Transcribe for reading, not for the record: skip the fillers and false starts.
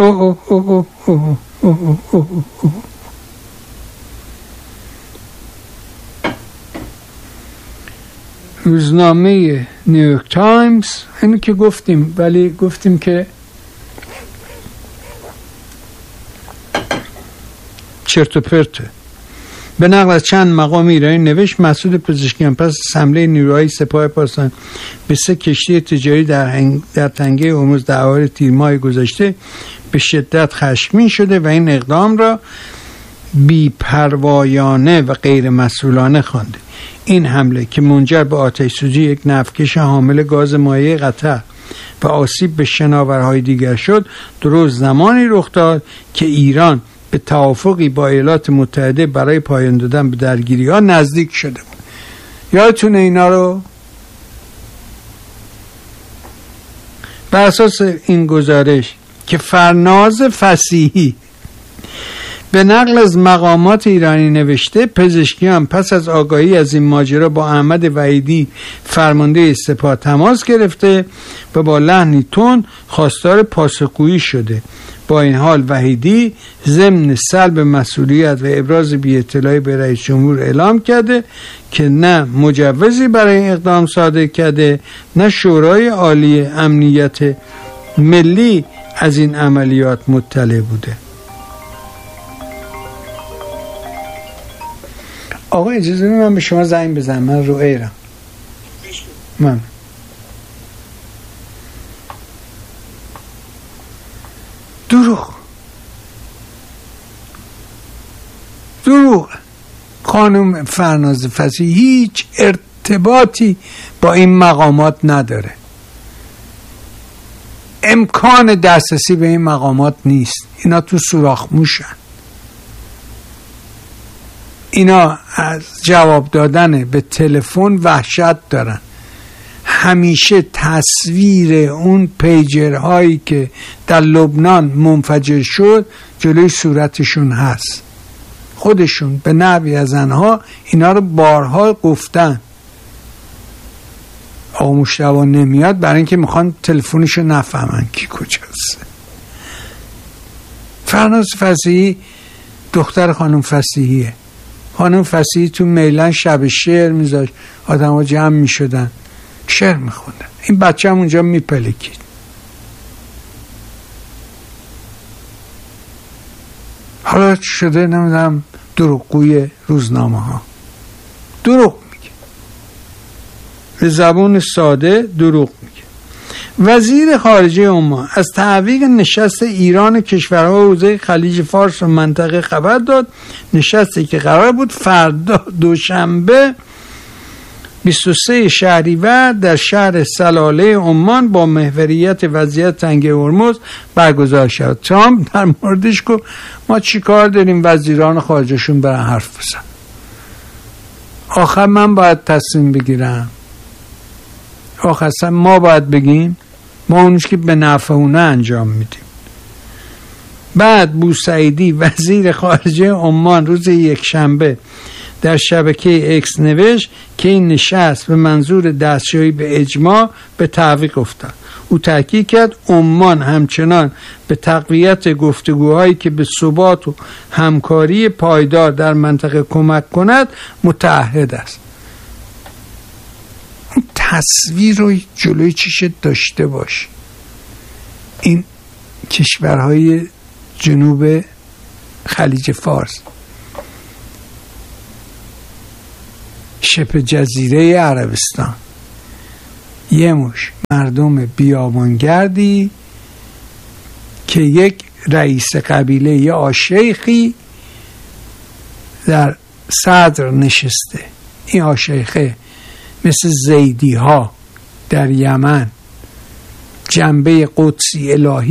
روزنامه نیویورک تایمز، اینو که گفتیم، ولی گفتیم که چرت و پرته. به نقل از چند مقام ایرانی نوشت مسعود پزشکیان پس از حمله نیروهای سپاه پاسداران به 3 کشتی تجاری در تنگه هرمز در اوایل تیر ماه گذشته به شدت خشمگین شده و این اقدام را بی‌پروایانه و غیر مسئولانه خوانده. این حمله که منجر به آتش سوزی یک نفتکش حامل گاز مایع قطر و آسیب به شناورهای دیگر شد، درست زمانی رخ داد که ایران به توافقی با ایالات متحده برای پایان دادن به درگیری‌ها نزدیک شده بود. یادتونه اینا رو؟ بر اساس این گزارش که فرناز فصیحی به نقل از مقامات ایرانی نوشته، پزشکیان پس از آگاهی از این ماجرا با احمد وحیدی فرمانده سپاه تماس گرفته و با لحنی تند خواستار پاسخگویی شده. با این حال وحیدی ضمن سلب مسئولیت و ابراز بی‌اطلاعی به رئیس جمهور اعلام کرده که نه مجوزی برای این اقدام صادر کرده، نه شورای عالی امنیت ملی از این عملیات مطلع بوده. آقا اجازه بدید من به شما زنگ بزنم، من رو ایرم. من دروغ خانم فرناز فصیحی هیچ ارتباطی با این مقامات نداره. امکان دسترسی به این مقامات نیست. اینا تو سوراخ موشن. اینا از جواب دادن به تلفن وحشت دارن. همیشه تصویر اون پیجرهایی که در لبنان منفجر شد جلوی صورتشون هست. خودشون به نحوی از آنها اینا رو بارها گفتن. آقا مشتبه نمیاد برای اینکه میخوان تلفنشو نفهمن کی کجاست. فرناز فصیحی دختر خانم فصیحیه. خانم فصیحی تو میلان شب شعر میذاشت، آدم ها جمع میشدن شعر میخوندن. این بچه هم اونجا میپلکید. حالا شده نمیدونم دروغگوی روزنامه ها دروغ میگه، به زبون ساده دروغ میگه. وزیر خارجه عمان از تعویق نشست ایران کشورهای حوزه خلیج فارس و منطقه خبر داد. نشستی که قرار بود فردا دوشنبه 23 شهریور در شهر سلاله عمان با محوریت وضعیت تنگه هرمز برگزار شد. ترامپ در موردش گفت ما چی کار داریم وزیران خارجهشون برن حرف بزن. آخر من باید تصمیم بگیرم؟ آخر ما باید بگیم؟ ما اونش که به نفع اونه انجام میدیم. بعد بوسعیدی وزیر خارجه عمان روز یکشنبه در شبکه اکس نوشت که این نشست به منظور دستیابی به اجماع به تعویق افتاد. او تاکید کرد عمان همچنان به تقویت گفتگوهایی که به ثبات و همکاری پایدار در منطقه کمک کند متعهد است. اون تصویر رو جلوی چشت داشته باش. این کشورهای جنوب خلیج فارس، شبه جزیره عربستان، یه مش مردم بیابانگردی که یک رئیس قبیله یا آشیخی در صدر نشسته. این آشیخه مثل زیدی ها در یمن جنبه قدسی الهی